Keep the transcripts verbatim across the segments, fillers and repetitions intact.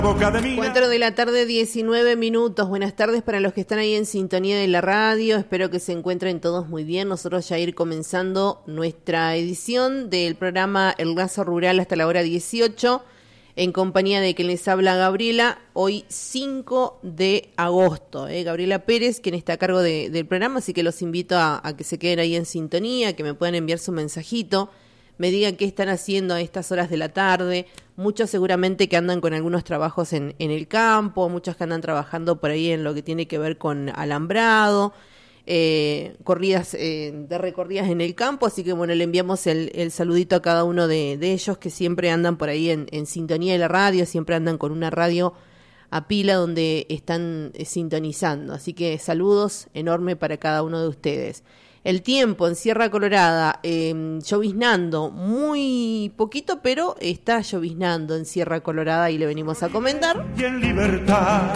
Cuatro de la tarde, diecinueve minutos. Buenas tardes para los que están ahí en sintonía de la radio. Espero que se encuentren todos muy bien. Nosotros ya ir comenzando nuestra edición del programa El Lazo Rural hasta la hora dieciocho, en compañía de quien les habla Gabriela. Hoy cinco de agosto, ¿eh? Gabriela Pérez, quien está a cargo de, del programa, así que los invito a, a que se queden ahí en sintonía, que me puedan enviar su mensajito, me digan qué están haciendo a estas horas de la tarde. Muchos seguramente que andan con algunos trabajos en, en el campo, muchos que andan trabajando por ahí en lo que tiene que ver con alambrado, eh, corridas eh, de recorridas en el campo, así que bueno, le enviamos el, el saludito a cada uno de, de ellos que siempre andan por ahí en, en sintonía de la radio, siempre andan con una radio a pila donde están eh, sintonizando, así que saludos enormes para cada uno de ustedes. El tiempo en Sierra Colorada, eh, lloviznando, muy poquito, pero está lloviznando en Sierra Colorada y le venimos a comentar. Y en libertad.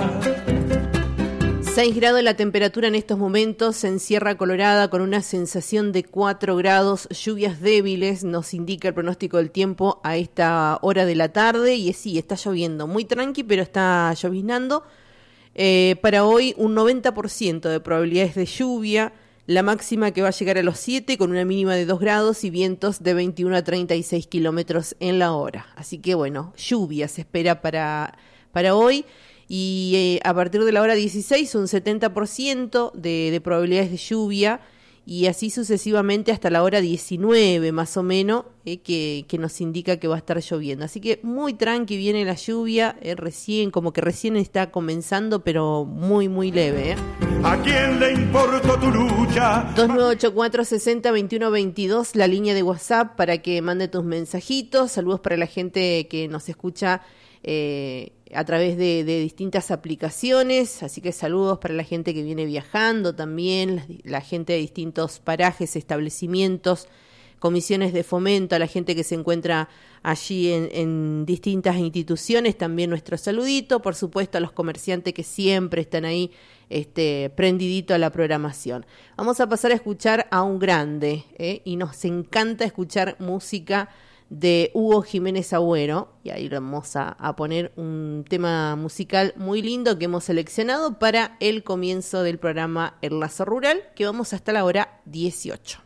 seis grados la temperatura en estos momentos en Sierra Colorada, con una sensación de cuatro grados, lluvias débiles, nos indica el pronóstico del tiempo a esta hora de la tarde. Y sí, está lloviendo, muy tranqui, pero está lloviznando. Eh, para hoy un noventa por ciento de probabilidades de lluvia. La máxima que va a llegar a los siete, con una mínima de dos grados y vientos de veintiuno a treinta y seis kilómetros en la hora. Así que bueno, lluvia se espera para, para hoy. Y eh, a partir de la hora dieciséis, un setenta por ciento de, de probabilidades de lluvia. Y así sucesivamente hasta la hora diecinueve, más o menos, eh, que, que nos indica que va a estar lloviendo. Así que muy tranqui viene la lluvia, eh, recién, como que recién está comenzando, pero muy, muy leve, ¿eh? ¿A quién le importó tu lucha? dos nueve ocho cuatro, seis cero, veintiuno veintidós, la línea de WhatsApp para que mande tus mensajitos. Saludos para la gente que nos escucha eh, a través de, de distintas aplicaciones, así que saludos para la gente que viene viajando también, la, la gente de distintos parajes, establecimientos, comisiones de fomento, a la gente que se encuentra allí en, en distintas instituciones, también nuestro saludito, por supuesto a los comerciantes que siempre están ahí este, prendidito a la programación. Vamos a pasar a escuchar a un grande, ¿eh? Y nos encanta escuchar música de Hugo Jiménez Agüero, y ahí vamos a, a poner un tema musical muy lindo que hemos seleccionado para el comienzo del programa El Lazo Rural, que vamos hasta la hora dieciocho.